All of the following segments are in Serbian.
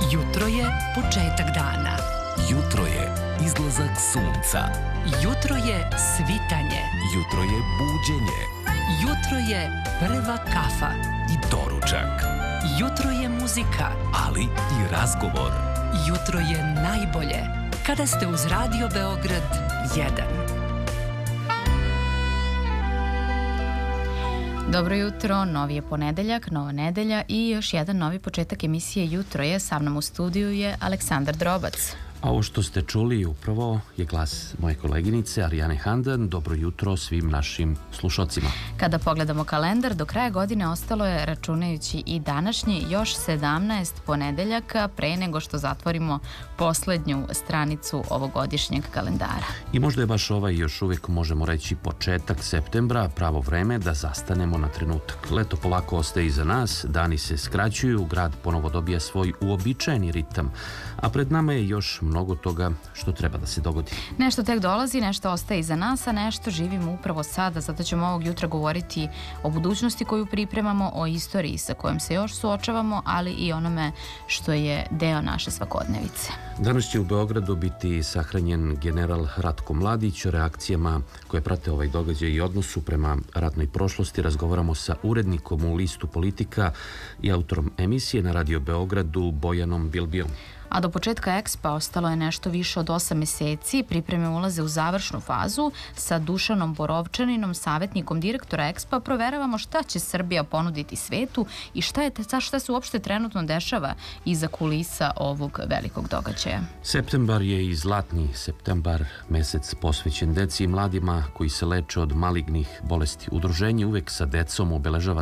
Jutro je početak dana. Jutro je izlazak sunca. Jutro je svitanje. Jutro je buđenje. Jutro je prva kafa. I doručak. Jutro je muzika. Ali i razgovor. Jutro je najbolje kada ste uz Radio Beograd 1. Dobro jutro, novi je ponedeljak, nova nedelja i još jedan novi početak emisije Jutro je. Sa mnom u studiju je Aleksandar Drobac. A ovo što ste čuli upravo je glas moje koleginice Arijane Handan. Dobro jutro svim našim slušocima. Kada pogledamo kalendar, do kraja godine ostalo je, računajući i današnji, još 17 ponedeljaka pre nego što zatvorimo poslednju stranicu ovogodišnjeg kalendara. I možda je baš ovaj, još uvijek možemo reći, početak septembra, pravo vreme da zastanemo na trenutak. Leto polako ostaje iza nas, dani se skraćuju, grad ponovo dobija svoj uobičajeni ritam, a pred nama je još mnogo toga što treba da se dogodi. Nešto tek dolazi, nešto ostaje iza nas, a nešto živimo upravo sada. Zato ćemo ovog jutra govoriti o budućnosti koju pripremamo, o istoriji sa kojom se još suočavamo, ali i onome što je deo naše svakodnevice. Danas će u Beogradu biti sahranjen general Ratko Mladić. O reakcijama koje prate ovaj događaj i odnosu prema ratnoj prošlosti razgovaramo sa urednikom u listu Politika i autorom emisije na Radio Beogradu Bojanom Bilbijom. A do početka Expa ostalo je nešto više od 8 meseci. Pripreme ulaze u završnu fazu. Sa Dušanom Borovčaninom, savjetnikom direktora Expa, proveravamo šta će Srbija ponuditi svetu i šta se uopšte trenutno dešava iza kulisa ovog velikog događaja. Septembar je i zlatni septembar, mesec posvećen deci i mladima koji se leče od malignih bolesti. Udruženje Uvek sa decom obeležava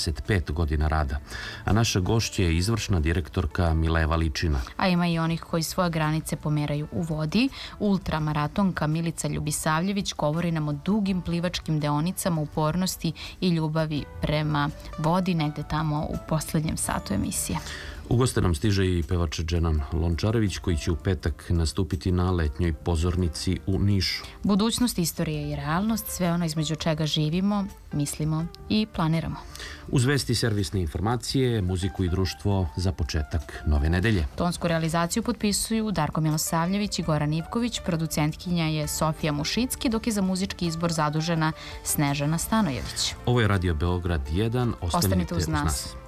35 godina rada, a naša gošća je izvršna direktorka Mileva Ličina. A ima i onih koji svoje granice pomeraju u vodi. Ultramaratonka Milica Ljubisavljević govori nam o dugim plivačkim deonicama, upornosti i ljubavi prema vodi, negde tamo u poslednjem satu emisije. U goste nam stiže i pevač Dženan Lončarević koji će u petak nastupiti na letnjoj pozornici u Nišu. Budućnost, istorija i realnost, sve ono između čega živimo, mislimo i planiramo. Uz vesti, servisne informacije, muziku i društvo za početak nove nedelje. Tonsku realizaciju potpisuju Darko Milosavljević i Goran Ivković, producentkinja je Sofija Mušicki, dok je za muzički izbor zadužena Snežana Stanojević. Ovo je Radio Beograd 1, ostanite uz nas.